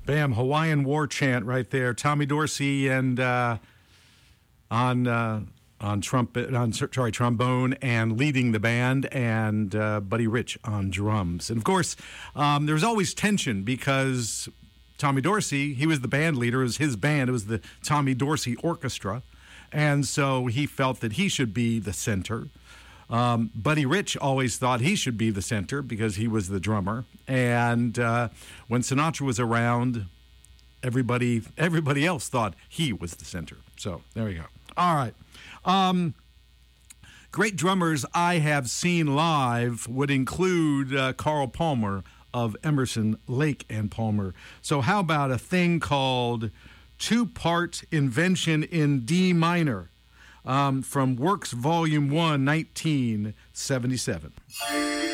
Bam, Hawaiian War Chant right there. Tommy Dorsey and on trombone and leading the band, and Buddy Rich on drums. And of course, there was always tension because Tommy Dorsey, he was the band leader. It was his band. It was the Tommy Dorsey Orchestra. And so he felt that he should be the center. Buddy Rich always thought he should be the center because he was the drummer. And when Sinatra was around, everybody else thought he was the center. So there we go. All right. Great drummers I have seen live would include Carl Palmer of Emerson, Lake and Palmer. So how about a thing called Two-Part Invention in D Minor from Works Volume 1, 1977.